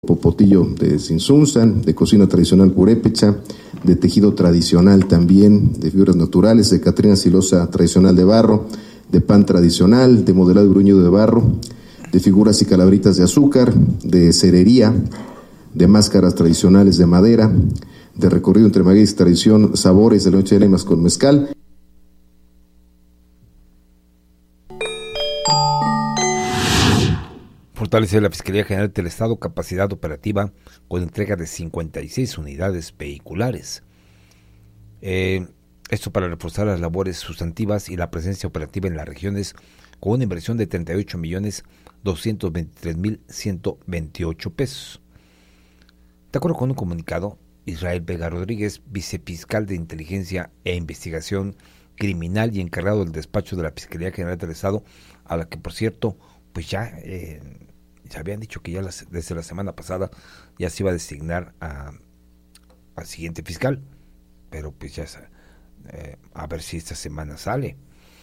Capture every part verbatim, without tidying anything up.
popotillo de Sinsunzan, de cocina tradicional purépecha, de tejido tradicional también, de fibras naturales, de catrina silosa tradicional de barro, de pan tradicional, de modelado y bruñido de barro, de figuras y calabritas de azúcar, de cerería, de máscaras tradicionales de madera, de recorrido entre magueyes y tradición, sabores de la noche de lemas con mezcal. Fortalece la Fiscalía General del Estado capacidad operativa con entrega de cincuenta y seis unidades vehiculares. Eh, esto para reforzar las labores sustantivas y la presencia operativa en las regiones con una inversión de treinta y ocho millones doscientos veintitrés mil ciento veintiocho pesos. De acuerdo con un comunicado, Israel Vega Rodríguez, vicefiscal de Inteligencia e Investigación Criminal y encargado del despacho de la Fiscalía General del Estado, a la que, por cierto, pues ya eh, se habían dicho que ya las, desde la semana pasada ya se iba a designar a, al siguiente fiscal, pero pues ya eh, a ver si esta semana sale.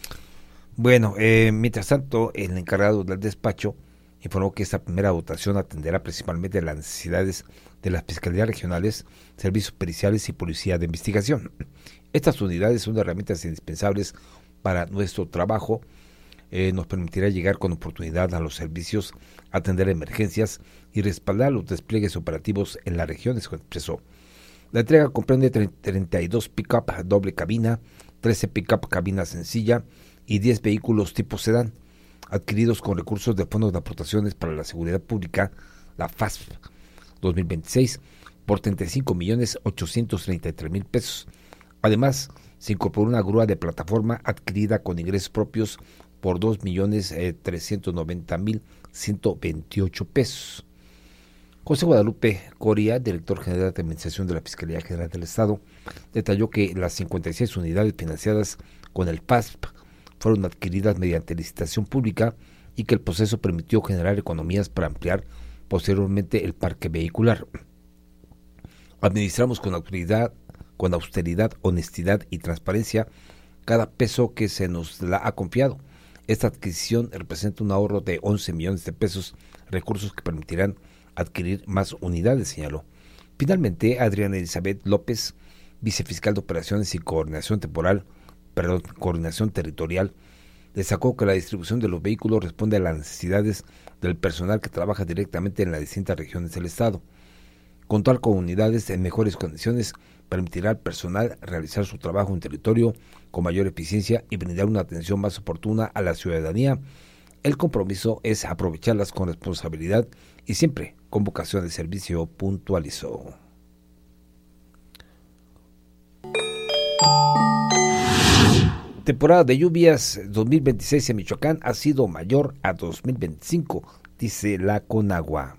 Bueno, eh, mientras tanto, el encargado del despacho informó que esta primera votación atenderá principalmente las necesidades de las fiscalías regionales, servicios periciales y policía de investigación. Estas unidades son herramientas indispensables para nuestro trabajo. Eh, nos permitirá llegar con oportunidad a los servicios, atender emergencias y respaldar los despliegues operativos en las regiones, expresó. La entrega comprende treinta y dos pick-up doble cabina, trece pick-up cabina sencilla y diez vehículos tipo sedán, adquiridos con recursos del Fondo de Aportaciones para la Seguridad Pública, la F A S P dos mil veintiséis, por treinta y cinco millones ochocientos treinta y tres mil pesos. Además, se incorporó una grúa de plataforma adquirida con ingresos propios por dos millones trescientos noventa mil ciento veintiocho pesos. José Guadalupe Coria, director general de Administración de la Fiscalía General del Estado, detalló que las cincuenta y seis unidades financiadas con el F A S P fueron adquiridas mediante licitación pública y que el proceso permitió generar economías para ampliar posteriormente el parque vehicular. Administramos con autoridad, con austeridad, honestidad y transparencia cada peso que se nos la ha confiado. Esta adquisición representa un ahorro de once millones de pesos, recursos que permitirán adquirir más unidades, señaló. Finalmente, Adriana Elizabeth López, vicefiscal de Operaciones y Coordinación Temporal, perdón, Coordinación Territorial, destacó que la distribución de los vehículos responde a las necesidades del personal que trabaja directamente en las distintas regiones del Estado. Contar con unidades en mejores condiciones permitirá al personal realizar su trabajo en territorio con mayor eficiencia y brindar una atención más oportuna a la ciudadanía. El compromiso es aprovecharlas con responsabilidad y siempre con vocación de servicio, puntualizó. Temporada de lluvias dos mil veintiséis en Michoacán ha sido mayor a dos mil veinticinco, dice la Conagua.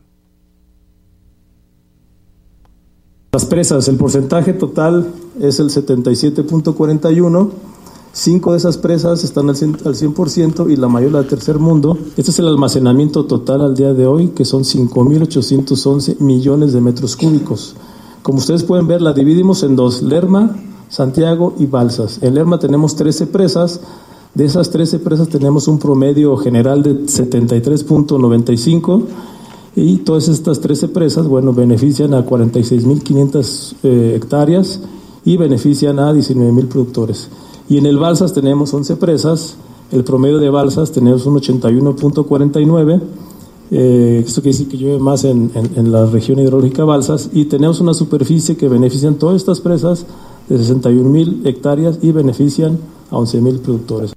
Las presas, el porcentaje total es el setenta y siete punto cuarenta y uno. Cinco de esas presas están al cien por ciento y la mayor la del tercer mundo. Este es el almacenamiento total al día de hoy, que son cinco mil ochocientos once millones de metros cúbicos. Como ustedes pueden ver, la dividimos en dos: Lerma, Santiago y Balsas. En Lerma tenemos trece presas. De esas trece presas tenemos un promedio general de setenta y tres punto noventa y cinco. Y todas estas trece presas, bueno, benefician a cuarenta y seis mil quinientas eh, hectáreas y benefician a diecinueve mil productores. Y en el Balsas tenemos once presas, el promedio de Balsas tenemos un ochenta y uno punto cuarenta y nueve, eh, esto quiere decir que llueve más en, en, en la región hidrológica Balsas, y tenemos una superficie que benefician todas estas presas de sesenta y un mil hectáreas y benefician a once mil productores.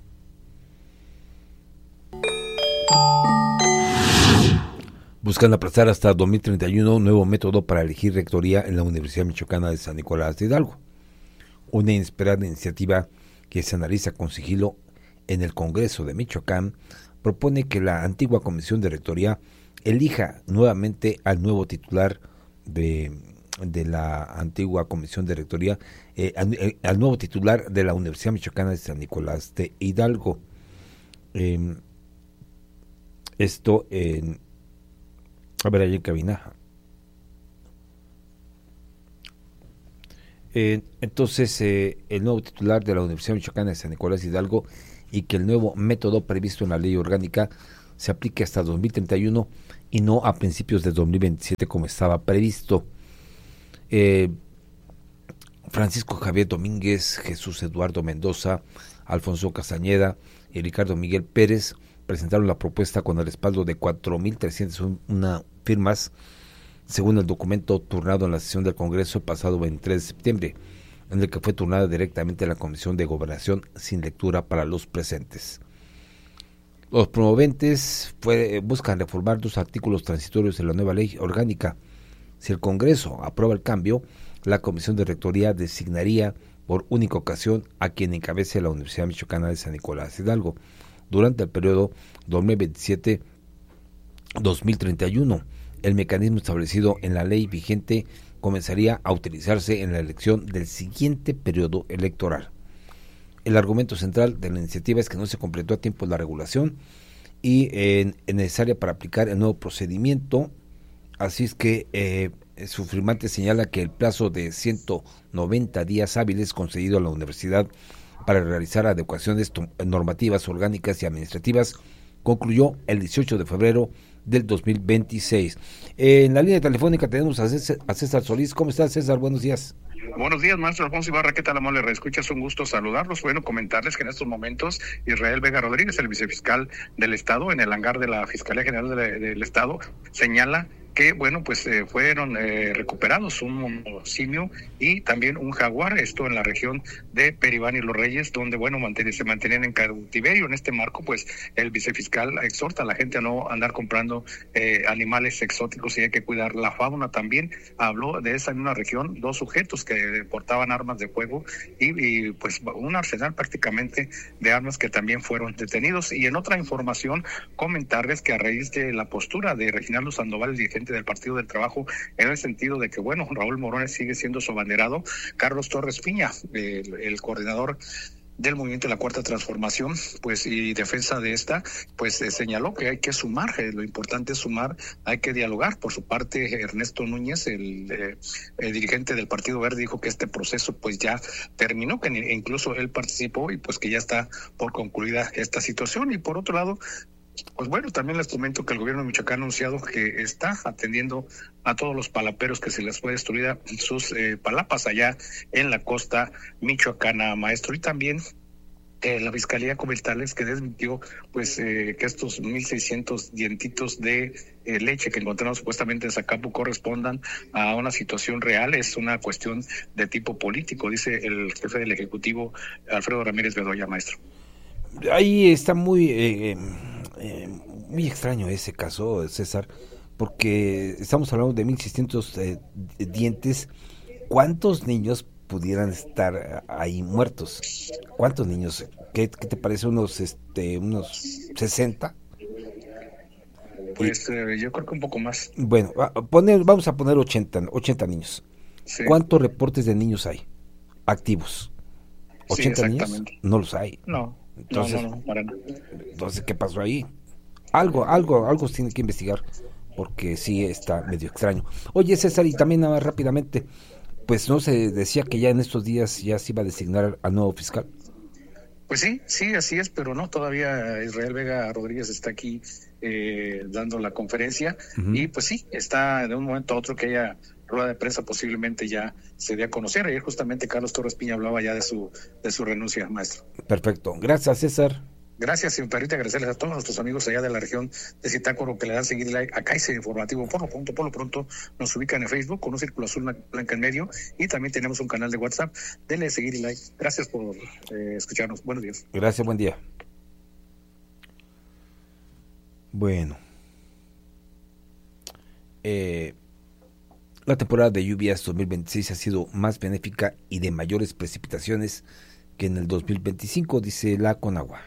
Buscan aplazar hasta dos mil treinta y uno un nuevo método para elegir rectoría en la Universidad Michoacana de San Nicolás de Hidalgo. Una inesperada iniciativa que se analiza con sigilo en el Congreso de Michoacán propone que la antigua Comisión de Rectoría elija nuevamente al nuevo titular de, de la antigua Comisión de Rectoría, eh, al, al nuevo titular de la Universidad Michoacana de San Nicolás de Hidalgo. Eh, esto en... A ver, ahí en cabina. Eh, entonces, eh, el nuevo titular de la Universidad Michoacana de San Nicolás de Hidalgo y que el nuevo método previsto en la ley orgánica se aplique hasta dos mil treinta y uno y no a principios de dos mil veintisiete como estaba previsto. Eh, Francisco Javier Domínguez, Jesús Eduardo Mendoza, Alfonso Castañeda y Ricardo Miguel Pérez presentaron la propuesta con el respaldo de cuatro mil trescientas una firmas, según el documento turnado en la sesión del Congreso el pasado veintitrés de septiembre, en el que fue turnada directamente a la Comisión de Gobernación sin lectura para los presentes. Los promoventes fue, buscan reformar dos artículos transitorios de la nueva ley orgánica. Si el Congreso aprueba el cambio, la Comisión de Rectoría designaría por única ocasión a quien encabece la Universidad Michoacana de San Nicolás Hidalgo durante el periodo dos mil veintisiete a dos mil treinta y uno. El mecanismo establecido en la ley vigente comenzaría a utilizarse en la elección del siguiente periodo electoral. El argumento central de la iniciativa es que no se completó a tiempo la regulación y eh, es necesaria para aplicar el nuevo procedimiento, así es que eh, su firmante señala que el plazo de ciento noventa días hábiles concedido a la universidad para realizar adecuaciones normativas, orgánicas y administrativas concluyó el dieciocho de febrero del dos mil veintiséis. Eh, en la línea telefónica tenemos a César, a César Solís. ¿Cómo estás, César? Buenos días. Buenos días, maestro Alfonso Ibarra. ¿Qué tal, amable reescuchas? Un gusto saludarlos. Bueno, comentarles que en estos momentos Israel Vega Rodríguez, el vicefiscal del Estado, en el hangar de la Fiscalía General de, del Estado, señala que, bueno, pues eh, fueron eh, recuperados un monosimio y también un jaguar, esto en la región de Peribán y Los Reyes, donde, bueno, manten- se mantenían en cautiverio. En este marco, pues, el vicefiscal exhorta a la gente a no andar comprando eh, animales exóticos y hay que cuidar la fauna. También habló de esa misma región, dos sujetos que portaban armas de fuego y, y pues, un arsenal prácticamente de armas que también fueron detenidos. Y en otra información, comentarles que a raíz de la postura de Reginaldo Sandoval, el dirigente del Partido del Trabajo, en el sentido de que, bueno, Raúl Morones sigue siendo su abanderado, Carlos Torres Piña, el, el coordinador del movimiento de la Cuarta Transformación, pues, y defensa de esta, pues eh, señaló que hay que sumar, eh, lo importante es sumar, hay que dialogar. Por su parte, Ernesto Núñez, el, eh, el dirigente del Partido Verde, dijo que este proceso pues ya terminó, que incluso él participó y pues que ya está por concluida esta situación. Y por otro lado, pues bueno, también les comento que el gobierno de Michoacán ha anunciado que está atendiendo a todos los palaperos que se les fue destruida sus eh, palapas allá en la costa michoacana, maestro. Y también eh, la Fiscalía comentarles que desmintió pues eh, que estos mil seiscientos dientitos de eh, leche que encontraron supuestamente en Zacapu correspondan a una situación real. Es una cuestión de tipo político, dice el jefe del Ejecutivo, Alfredo Ramírez Bedoya, maestro. Ahí está muy... Eh, Eh, muy extraño ese caso, César, porque estamos hablando de mil seiscientos eh, dientes. ¿Cuántos niños pudieran estar ahí muertos? ¿Cuántos niños? ¿Qué, qué te parece? ¿Unos este unos sesenta? Pues eh, yo creo que un poco más. Bueno, a poner, vamos a poner ochenta, ochenta niños. Sí. ¿Cuántos reportes de niños hay activos? ¿ochenta sí, niños? No los hay. No. Entonces, no, no, no, para nada. Entonces, ¿qué pasó ahí? Algo, algo, algo se tiene que investigar, porque sí está medio extraño. Oye, César, y también nada más rápidamente, pues no se decía que ya en estos días ya se iba a designar al nuevo fiscal. Pues sí, sí, así es, pero no, todavía Israel Vega Rodríguez está aquí eh, dando la conferencia, uh-huh. Y pues sí, está de un momento a otro que haya rueda de prensa, posiblemente ya se dé a conocer. Ayer justamente Carlos Torres Piña hablaba ya de su de su renuncia, maestro. Perfecto, gracias, César. Gracias, y me permite agradecerles a todos nuestros amigos allá de la región de Zitácuaro que le dan seguir like a Kaiser Informativo. Por lo pronto, por lo pronto nos ubican en Facebook con un círculo azul blanca en medio y también tenemos un canal de WhatsApp. Denle seguir y like. Gracias por eh, escucharnos. Buenos días. Gracias, buen día. Bueno. Eh... La temporada de lluvias dos mil veintiséis ha sido más benéfica y de mayores precipitaciones que en el dos mil veinticinco, dice la Conagua.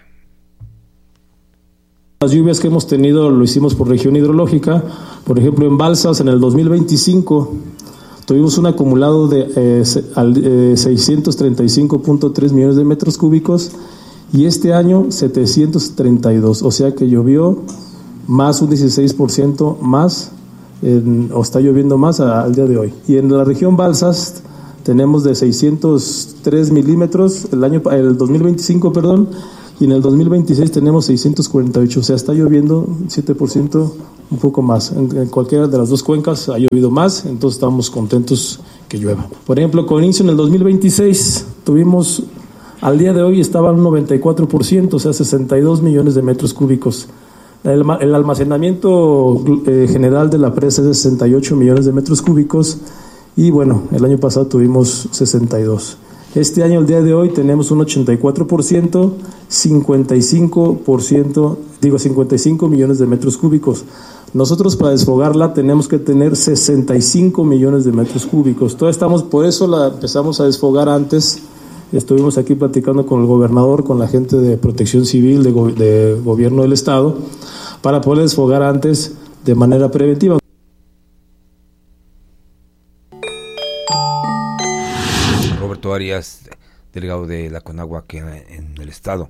Las lluvias que hemos tenido lo hicimos por región hidrológica. Por ejemplo, en Balsas, en el dos mil veinticinco, tuvimos un acumulado de eh, eh, seiscientos treinta y cinco punto tres millones de metros cúbicos y este año setecientos treinta y dos, o sea que llovió más un dieciséis por ciento más. En, o está lloviendo más a, al día de hoy. Y en la región Balsas tenemos de seiscientos tres milímetros el año el dos mil veinticinco, perdón, y en el dos mil veintiséis tenemos seiscientos cuarenta y ocho, o sea, está lloviendo siete por ciento, un poco más. En, en cualquiera de las dos cuencas ha llovido más, entonces estamos contentos que llueva. Por ejemplo, con inicio en el dos mil veintiséis tuvimos, al día de hoy estaba un noventa y cuatro por ciento, o sea, sesenta y dos millones de metros cúbicos. El, el almacenamiento eh, general de la presa es de sesenta y ocho millones de metros cúbicos y bueno, el año pasado tuvimos sesenta y dos. Este año, el día de hoy, tenemos un ochenta y cuatro por ciento, cincuenta y cinco por ciento, digo cincuenta y cinco millones de metros cúbicos. Nosotros para desfogarla tenemos que tener sesenta y cinco millones de metros cúbicos. Todavía estamos, por eso la empezamos a desfogar antes. Estuvimos aquí platicando con el gobernador, con la gente de Protección Civil, de, go de Gobierno del Estado, para poder desfogar antes de manera preventiva. Roberto Arias, delegado de la Conagua aquí en el estado.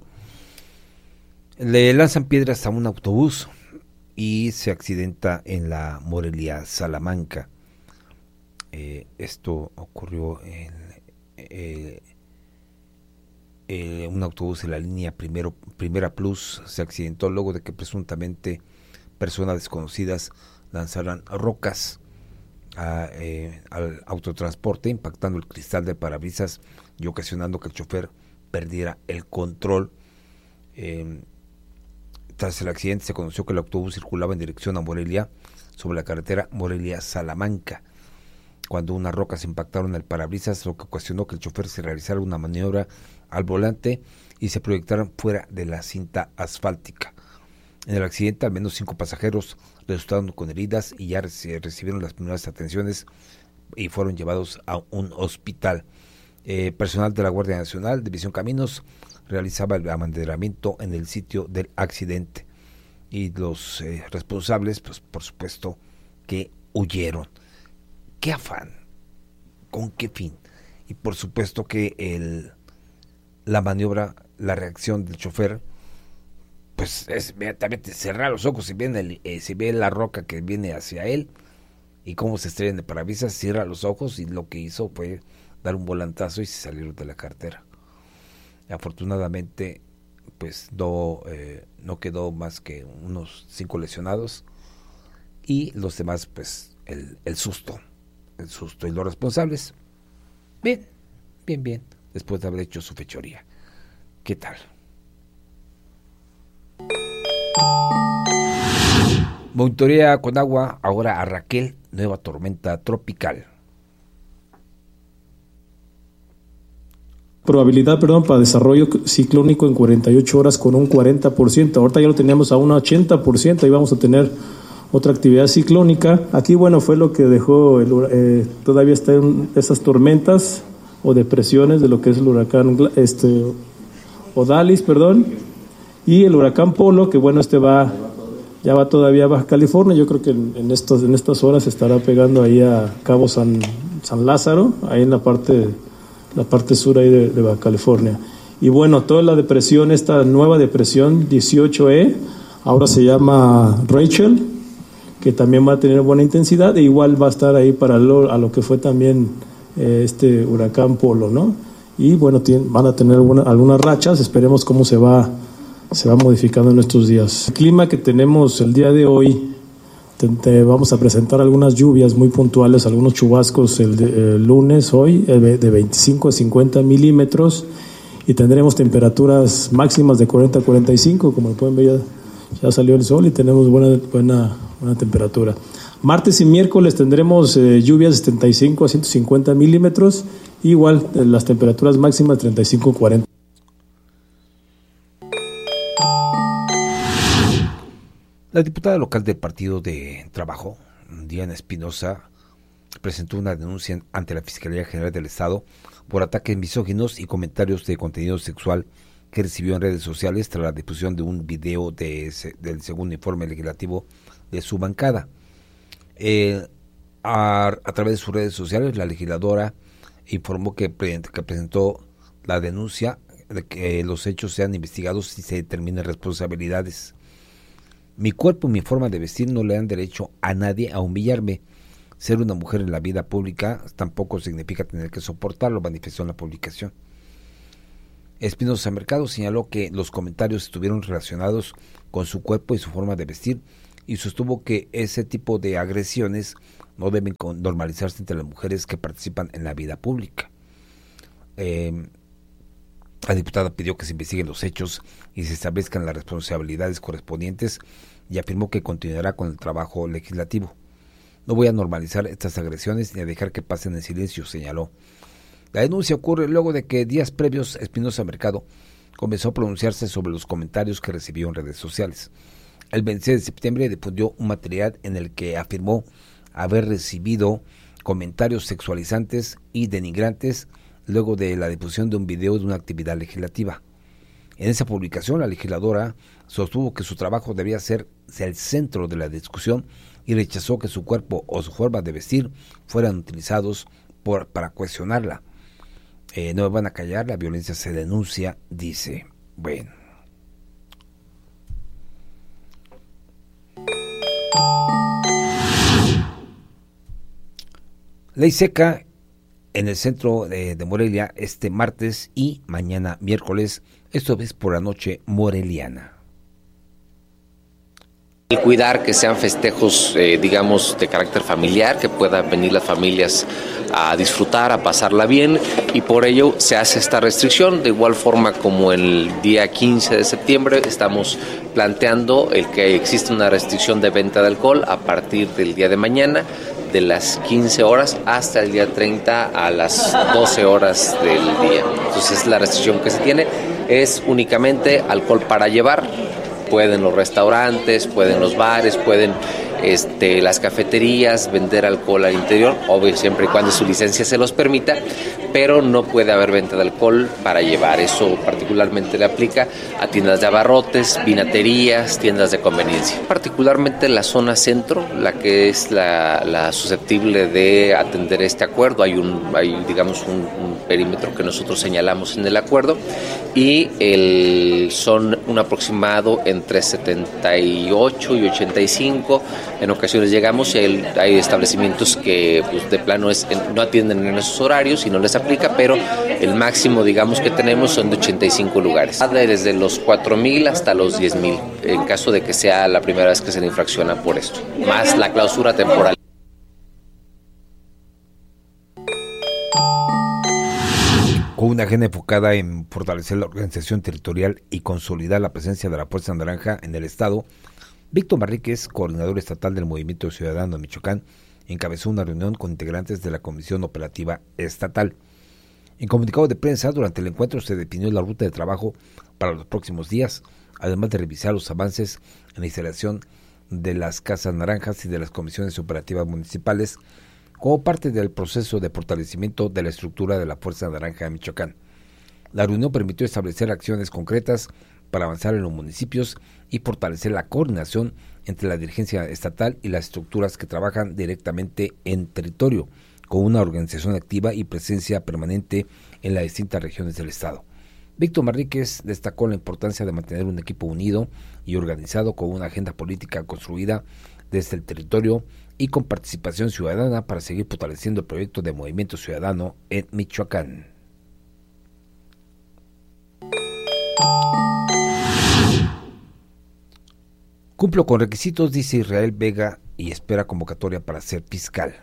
Le lanzan piedras a un autobús y se accidenta en la Morelia Salamanca. Eh, esto ocurrió en eh, eh, un autobús en la línea primero, Primera Plus. Se accidentó luego de que presuntamente personas desconocidas lanzaran rocas A, eh, al autotransporte, impactando el cristal del parabrisas y ocasionando que el chofer perdiera el control. Eh, tras el accidente se conoció que el autobús circulaba en dirección a Morelia sobre la carretera Morelia-Salamanca, cuando unas rocas impactaron el parabrisas, lo que ocasionó que el chofer se realizara una maniobra al volante y se proyectaran fuera de la cinta asfáltica. En el accidente, al menos cinco pasajeros resultaron con heridas y ya recibieron las primeras atenciones y fueron llevados a un hospital. Eh, personal de la Guardia Nacional, División Caminos, realizaba el abanderamiento en el sitio del accidente y los eh, responsables, pues por supuesto que huyeron. ¿Qué afán? ¿Con qué fin? Y por supuesto que el, la maniobra, la reacción del chofer, pues es inmediatamente cerrar los ojos. Si viene el, eh, si ve la roca que viene hacia él y cómo se estrella en el parabrisas, cierra los ojos y lo que hizo fue dar un volantazo y se salieron de la carretera. Afortunadamente, pues no, eh, no quedó más que unos cinco lesionados y los demás, pues el, el susto, el susto y los responsables, bien, bien, bien, después de haber hecho su fechoría. ¿Qué tal? Monitorea con agua ahora a Raquel, nueva tormenta tropical. Probabilidad, perdón, para desarrollo ciclónico en cuarenta y ocho horas con un cuarenta por ciento. Ahorita ya lo teníamos a un ochenta por ciento y vamos a tener otra actividad ciclónica. Aquí, bueno, fue lo que dejó, el, eh, todavía están esas tormentas o depresiones de lo que es el huracán este, Odalis, perdón, y el huracán Polo, que bueno, este va, ya va todavía a Baja California. Yo creo que en, en, estos, en estas horas estará pegando ahí a Cabo San, San Lázaro, ahí en la parte, la parte sur ahí de, de Baja California. Y bueno, toda la depresión, esta nueva depresión dieciocho E, ahora se llama Rachel, que también va a tener buena intensidad e igual va a estar ahí para lo, a lo que fue también eh, este huracán Polo, ¿no? Y bueno, tienen, van a tener alguna, algunas rachas, esperemos cómo se va se va modificando en estos días. El clima que tenemos el día de hoy, te, te vamos a presentar algunas lluvias muy puntuales, algunos chubascos el, de, el lunes, hoy, el de veinticinco a cincuenta milímetros, y tendremos temperaturas máximas de cuarenta a cuarenta y cinco, como pueden ver ya, ya salió el sol y tenemos buena, buena, buena temperatura. Martes y miércoles tendremos eh, lluvias de setenta y cinco a ciento cincuenta milímetros, igual eh, las temperaturas máximas treinta y cinco a cuarenta. La diputada local del Partido de Trabajo, Diana Espinosa, presentó una denuncia ante la Fiscalía General del Estado por ataques misóginos y comentarios de contenido sexual que recibió en redes sociales tras la difusión de un video de ese, del segundo informe legislativo de su bancada. Eh, a, a través de sus redes sociales, la legisladora informó que, que presentó la denuncia de que los hechos sean investigados y se determinen responsabilidades. Mi cuerpo y mi forma de vestir no le dan derecho a nadie a humillarme. Ser una mujer en la vida pública tampoco significa tener que soportarlo, manifestó en la publicación. Espinosa Mercado señaló que los comentarios estuvieron relacionados con su cuerpo y su forma de vestir y sostuvo que ese tipo de agresiones no deben normalizarse entre las mujeres que participan en la vida pública. Eh, la diputada pidió que se investiguen los hechos y se establezcan las responsabilidades correspondientes y afirmó que continuará con el trabajo legislativo. No voy a normalizar estas agresiones ni a dejar que pasen en silencio, señaló. La denuncia ocurre luego de que días previos Espinosa Mercado comenzó a pronunciarse sobre los comentarios que recibió en redes sociales. El veintiséis de septiembre difundió un material en el que afirmó haber recibido comentarios sexualizantes y denigrantes luego de la difusión de un video de una actividad legislativa. En esa publicación, la legisladora sostuvo que su trabajo debía ser el centro de la discusión y rechazó que su cuerpo o su forma de vestir fueran utilizados por, para cuestionarla. Eh, no me van a callar, la violencia se denuncia, dice. Bueno. Ley seca en el centro de, de Morelia este martes y mañana miércoles, esto es por la noche moreliana. Y cuidar que sean festejos, eh, digamos, de carácter familiar, que puedan venir las familias a disfrutar, a pasarla bien, y por ello se hace esta restricción. De igual forma como el día quince de septiembre estamos planteando el que existe una restricción de venta de alcohol a partir del día de mañana, de las quince horas hasta el día treinta a las doce horas del día. Entonces la restricción que se tiene es únicamente alcohol para llevar. Pueden los restaurantes, pueden los bares, pueden este, las cafeterías vender alcohol al interior, obvio siempre y cuando su licencia se los permita, pero no puede haber venta de alcohol para llevar. Eso particularmente le aplica a tiendas de abarrotes, vinaterías, tiendas de conveniencia. Particularmente la zona centro, la que es la, la susceptible de atender este acuerdo. Hay un, hay digamos un, un perímetro que nosotros señalamos en el acuerdo y el, son un aproximado entre setenta y ocho y ochenta y cinco. En ocasiones llegamos y hay, hay establecimientos que pues, de plano es, no atienden en esos horarios y no les aplica, pero el máximo digamos que tenemos son de ochenta y cinco lugares, desde los cuatro mil hasta los diez mil, en caso de que sea la primera vez que se le infracciona por esto, más la clausura temporal. Con una agenda enfocada en fortalecer la organización territorial y consolidar la presencia de la Fuerza Naranja en el Estado, Víctor Manríquez, coordinador estatal del Movimiento Ciudadano de Michoacán, encabezó una reunión con integrantes de la Comisión Operativa Estatal. En comunicado de prensa, durante el encuentro se definió la ruta de trabajo para los próximos días, además de revisar los avances en la instalación de las Casas Naranjas y de las comisiones operativas municipales, como parte del proceso de fortalecimiento de la estructura de la Fuerza Naranja de Michoacán. La reunión permitió establecer acciones concretas para avanzar en los municipios y fortalecer la coordinación entre la dirigencia estatal y las estructuras que trabajan directamente en territorio, con una organización activa y presencia permanente en las distintas regiones del Estado. Víctor Manríquez destacó la importancia de mantener un equipo unido y organizado con una agenda política construida desde el territorio y con participación ciudadana para seguir fortaleciendo el proyecto de Movimiento Ciudadano en Michoacán. Cumplo con requisitos, dice Israel Vega, y espera convocatoria para ser fiscal.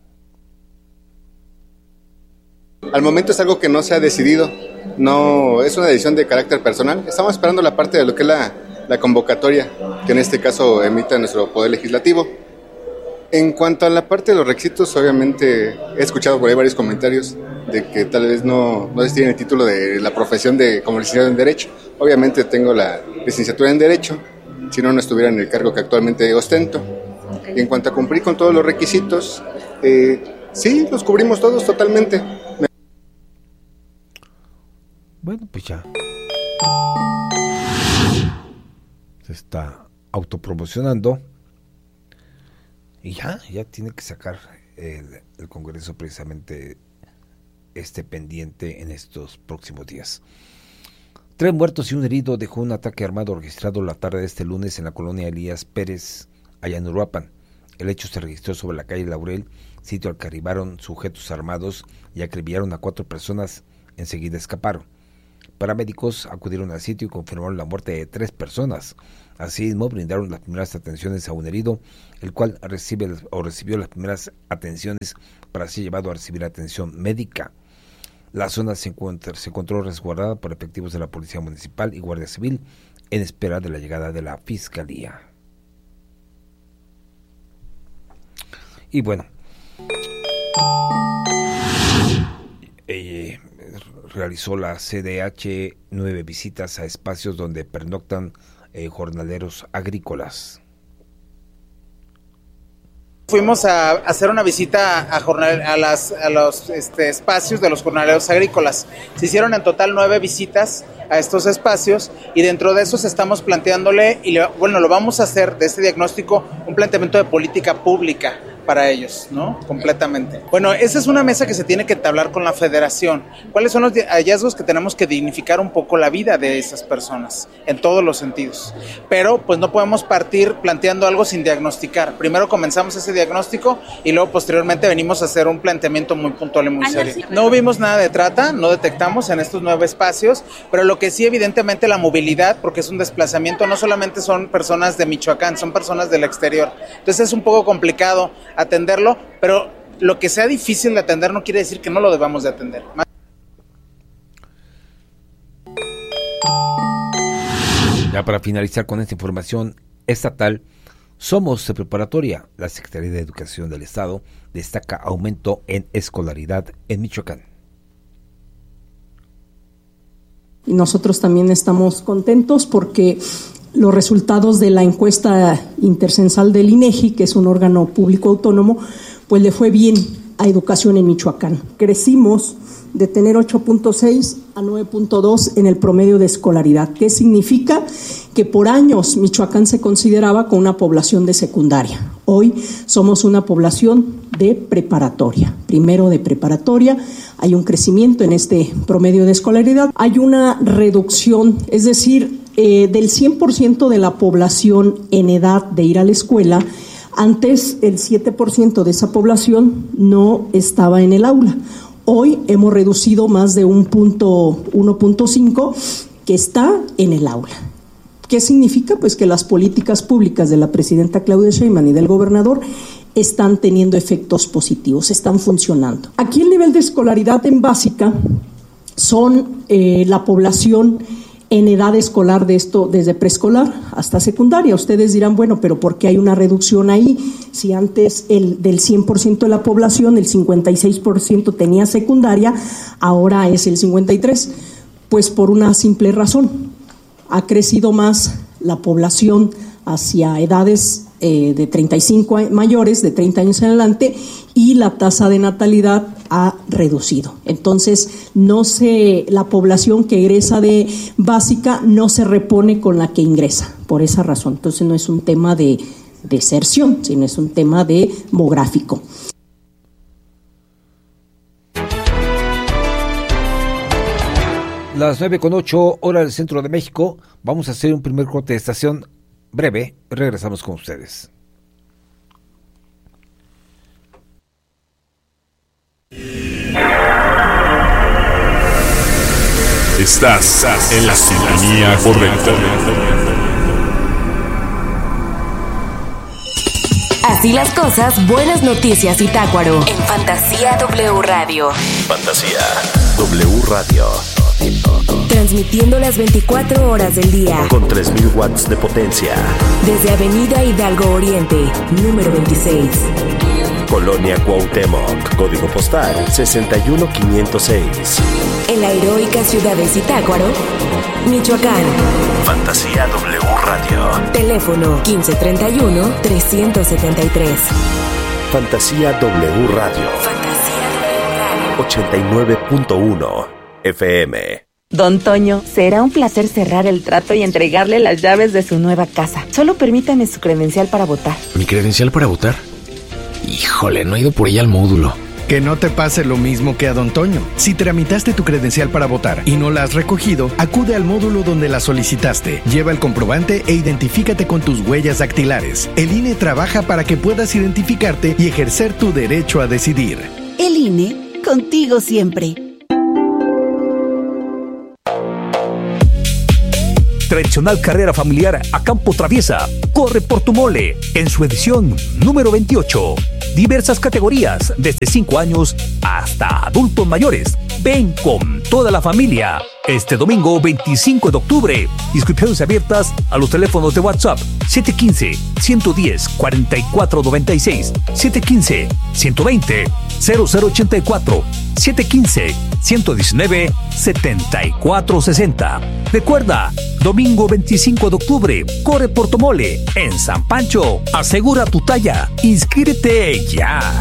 Al momento es algo que no se ha decidido, no es una decisión de carácter personal. Estamos esperando la parte de lo que es la, la convocatoria, que en este caso emita nuestro Poder Legislativo. En cuanto a la parte de los requisitos, obviamente he escuchado por ahí varios comentarios de que tal vez no, no se tiene el título de la profesión de como licenciado en Derecho. Obviamente tengo la licenciatura en Derecho, si no, no estuviera en el cargo que actualmente ostento. Y en cuanto a cumplir con todos los requisitos, eh, sí, los cubrimos todos totalmente. Bueno, pues ya se está autopromocionando y ya, ya tiene que sacar el, el Congreso precisamente este pendiente en estos próximos días. Tres muertos y un herido dejó un ataque armado registrado la tarde de este lunes en la colonia Elías Pérez, allá en Uruapan. El hecho se registró sobre la calle Laurel, sitio al que arribaron sujetos armados y acribillaron a cuatro personas, enseguida escaparon. Paramédicos acudieron al sitio y confirmaron la muerte de tres personas. Asimismo, brindaron las primeras atenciones a un herido, el cual recibe o recibió las primeras atenciones para ser llevado a recibir atención médica. La zona se, encuentra, se encontró resguardada por efectivos de la Policía Municipal y Guardia Civil en espera de la llegada de la Fiscalía. Y bueno, eh, realizó la C D H nueve visitas a espacios donde pernoctan eh, jornaleros agrícolas. Fuimos a hacer una visita a, jornal, a, las, a los este, espacios de los jornaleros agrícolas. Se hicieron en total nueve visitas a estos espacios y dentro de esos estamos planteándole, y le, bueno, lo vamos a hacer de este diagnóstico, un planteamiento de política pública para ellos, ¿no? Completamente. Bueno, esa es una mesa que se tiene que entablar con la federación. ¿Cuáles son los hallazgos que tenemos que dignificar un poco la vida de esas personas, en todos los sentidos? Pero, pues no podemos partir planteando algo sin diagnosticar. Primero comenzamos ese diagnóstico y luego posteriormente venimos a hacer un planteamiento muy puntual y muy serio. No vimos nada de trata, no detectamos en estos nueve espacios, pero lo que sí, evidentemente, la movilidad, porque es un desplazamiento, no solamente son personas de Michoacán, son personas del exterior. Entonces es un poco complicado atenderlo, pero lo que sea difícil de atender no quiere decir que no lo debamos de atender. Ya para finalizar con esta información estatal, Somos de Preparatoria. La Secretaría de Educación del Estado destaca aumento en escolaridad en Michoacán. Y nosotros también estamos contentos porque los resultados de la encuesta intercensal del INEGI, que es un órgano público autónomo, pues le fue bien a educación en Michoacán. Crecimos de tener ocho punto seis a nueve punto dos en el promedio de escolaridad. ¿Qué significa? Que por años Michoacán se consideraba con una población de secundaria. Hoy somos una población de preparatoria, primero de preparatoria. Hay un crecimiento en este promedio de escolaridad. Hay una reducción, es decir, eh, del cien por ciento de la población en edad de ir a la escuela. Antes el siete por ciento de esa población no estaba en el aula. Hoy hemos reducido más de un punto, uno punto cinco que está en el aula. ¿Qué significa? Pues que las políticas públicas de la presidenta Claudia Sheinbaum y del gobernador están teniendo efectos positivos, están funcionando. Aquí el nivel de escolaridad en básica son eh, la población en edad escolar de esto, desde preescolar hasta secundaria. Ustedes dirán, bueno, pero ¿por qué hay una reducción ahí? Si antes el del cien por ciento de la población, el cincuenta y seis por ciento tenía secundaria, ahora es el cincuenta y tres por ciento. Pues por una simple razón. Ha crecido más la población hacia edades eh, de treinta y cinco mayores, de treinta años en adelante, y la tasa de natalidad ha reducido. Entonces, no se, la población que egresa de básica no se repone con la que ingresa, por esa razón. Entonces, no es un tema de deserción, sino es un tema de demográfico. Las nueve con ocho, hora del centro de México. Vamos a hacer un primer corte de estación breve. Regresamos con ustedes. Estás en la sintonía correcta. Así las cosas, buenas noticias y Tácuaro. En Fantasía W Radio. Fantasía W Radio. Transmitiendo las veinticuatro horas del día. Con tres mil watts de potencia. Desde Avenida Hidalgo Oriente, número veintiséis. Colonia Cuauhtémoc. Código postal sesenta y uno quinientos seis. En la heroica ciudad de Zitácuaro, Michoacán. Fantasía W Radio. Teléfono quince treinta y uno, trescientos setenta y tres. Fantasía W Radio. Fantasía W Radio. ochenta y nueve punto uno F M. Don Toño, será un placer cerrar el trato y entregarle las llaves de su nueva casa. Solo permítame su credencial para votar. ¿Mi credencial para votar? Híjole, no he ido por ella al módulo. Que no te pase lo mismo que a Don Toño. Si tramitaste tu credencial para votar y no la has recogido, acude al módulo donde la solicitaste. Lleva el comprobante e identifícate con tus huellas dactilares. El I N E trabaja para que puedas identificarte y ejercer tu derecho a decidir. El I N E, contigo siempre. tradicional carrera familiar a campo traviesa corre por tu mole en su edición número veintiocho. Diversas categorías, desde cinco años hasta adultos mayores. Ven con toda la familia. Este domingo veinticinco de octubre. Inscripciones abiertas a los teléfonos de WhatsApp siete uno cinco, uno uno cero, cuatro cuatro nueve seis, siete uno cinco, uno dos cero, cero cero ocho cuatro, siete uno cinco, uno uno nueve, siete cuatro seis cero. Recuerda, domingo veinticinco de octubre, corre por tu mole en San Pancho. Asegura tu talla. Inscríbete ya.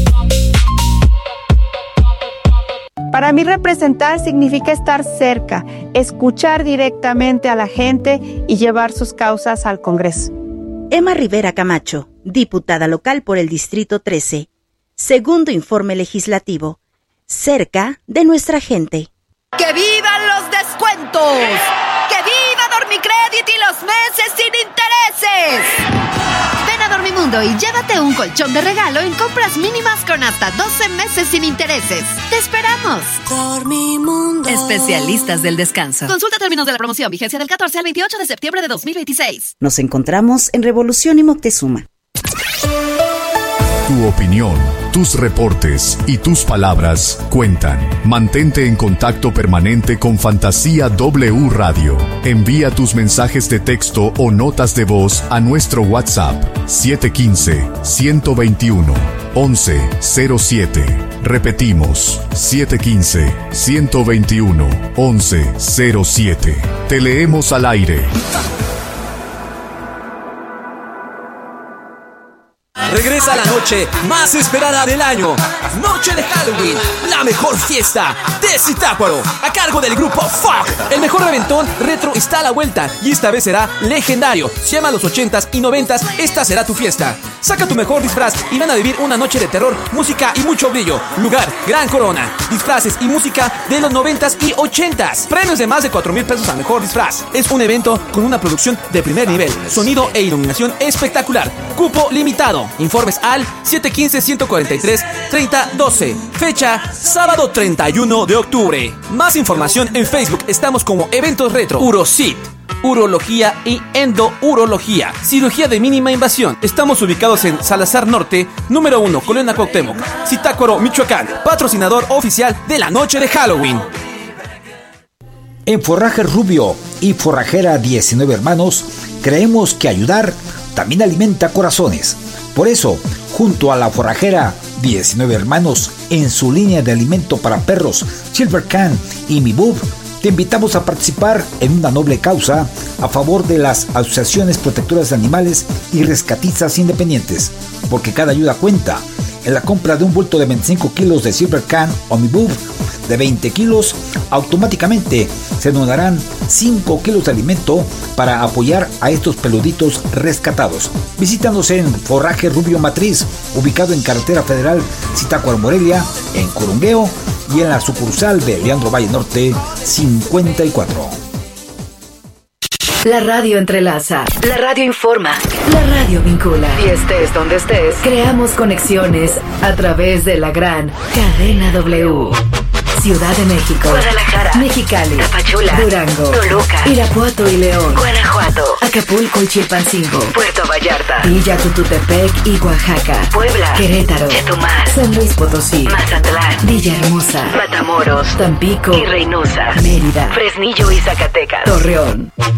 Para mí representar significa estar cerca, escuchar directamente a la gente y llevar sus causas al Congreso. Emma Rivera Camacho, diputada local por el Distrito trece. Segundo informe legislativo. Cerca de nuestra gente. ¡Que vivan los descuentos! ¡Que viva Dormicredit y los meses sin intereses! Ven a Dormimundo y llévate un colchón de regalo en compras mínimas con hasta doce meses sin intereses. ¡Te esperamos! Dormimundo. Especialistas del descanso. Consulta términos de la promoción. Vigencia del catorce al veintiocho de septiembre de dos mil veintiséis. Nos encontramos en Revolución y Moctezuma. Tu opinión, tus reportes y tus palabras cuentan. Mantente en contacto permanente con Fantasía W Radio. Envía tus mensajes de texto o notas de voz a nuestro WhatsApp siete uno cinco, uno dos uno, once cero siete. Repetimos, siete uno cinco, uno dos uno, once cero siete. Te leemos al aire. Regresa la noche más esperada del año. Noche de Halloween, la mejor fiesta de Zitácuaro, a cargo del grupo Fuck. El mejor reventón retro está a la vuelta y esta vez será legendario. Si amas los ochentas y noventas, esta será tu fiesta. Saca tu mejor disfraz y van a vivir una noche de terror, música y mucho brillo. Lugar, Gran Corona. Disfraces y música de los noventas y ochentas. Premios de más de cuatro mil pesos al mejor disfraz. Es un evento con una producción de primer nivel, sonido e iluminación espectacular. Cupo limitado. Informes al siete uno cinco, uno cuatro tres, tres cero uno dos. Fecha, sábado treinta y uno de octubre. Más información en Facebook. Estamos como Eventos Retro. Urocit, urología y endourología. Cirugía de mínima invasión. Estamos ubicados en Salazar Norte, número uno, Colonia Cuauhtémoc, Zitácuaro, Michoacán. Patrocinador oficial de la noche de Halloween. En Forraje Rubio y Forrajera diecinueve Hermanos, creemos que ayudar también alimenta corazones. Por eso, junto a la Forrajera diecinueve Hermanos, en su línea de alimento para perros, Silver Can y Mi Bub, te invitamos a participar en una noble causa a favor de las asociaciones protectoras de animales y rescatistas independientes, porque cada ayuda cuenta. En la compra de un bulto de veinticinco kilos de Silver Can o Mi Bub de veinte kilos, automáticamente se donarán cinco kilos de alimento para apoyar a estos peluditos rescatados. Visítanos en Forraje Rubio Matriz, ubicado en Carretera Federal Zitácuaro Morelia, en Curungueo, y en la sucursal de Leandro Valle Norte cincuenta y cuatro. La radio entrelaza, la radio informa, la radio vincula. Y estés donde estés, creamos conexiones a través de la gran cadena W. Ciudad de México, Guadalajara, Mexicali, Tapachula, Durango, Toluca, Irapuato y León, Guanajuato, Acapulco y Chilpancingo, Puerto Vallarta, Villa Tututepec y Oaxaca, Puebla, Querétaro, Chetumal, San Luis Potosí, Mazatlán, Villahermosa, Matamoros, Tampico y Reynosa, Mérida, Fresnillo y Zacatecas, Torreón.